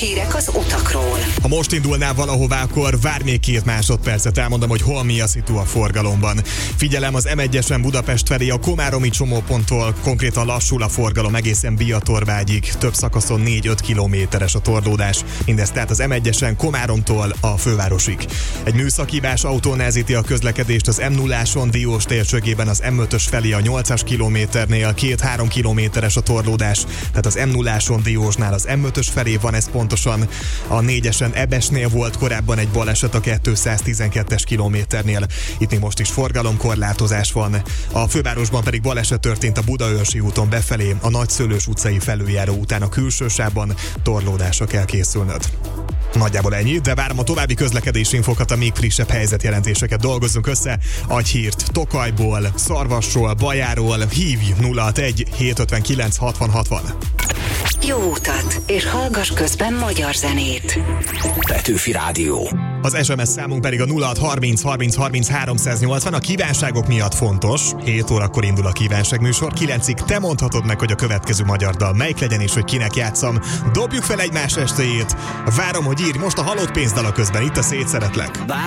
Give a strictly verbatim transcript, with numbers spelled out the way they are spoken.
hírek az utakról. Ha most indulnál valahová, akkor várj még két másodpercet, elmondom, hogy hol mi a szitu a forgalomban. Figyelem, az em egyesen Budapest felé a komáromi csomóponttól konkrétan lassul a forgalom egészen Biatorvágyig. Több szakaszon négy-öt kilométeres a torlódás. Mindez tehát az em egyesen Komáromtól a fővárosig. Egy műszakhibás autó nehezíti a közlekedést az em nulláson Diós térségében az em ötös felé a nyolcas kilométernél, két-három kilométeres a torlódás, tehát az em nulláson Diósnál az em ötös felé van ez pontosan. A négyesen Ebesnél volt korábban egy baleset a kétszáztizenkettes kilométernél. Itt még most is forgalomkorlátozás van. A fővárosban pedig baleset történt a Budaörsi úton befelé, a Nagyszőlős utcai felüljáró után a külső sávban torlódásra kell készülnöd. Nagyjából ennyi, de várom a további közlekedési infokat, a még frissebb helyzetjelentéseket dolgozzunk össze. Adj hírt Tokajból, Szarvasról, Bajáról, hívj nulla hatvanegy hétszázötvenkilenc hatvan hatvan. Jó utat, és hallgass közben magyar zenét. Petőfi Rádió. Az es em es számunk pedig a nulla hatszázharminc harminc harminc háromszáznyolcvan. A kívánságok miatt fontos. hét órakor indul a kívánságműsor. kilencig te mondhatod meg, hogy a következő magyar dal melyik legyen és hogy kinek játszam. Dobjuk fel egymás estéjét. Várom, hogy írj most a halott pénzdala közben. Itt a Szétszeretlek.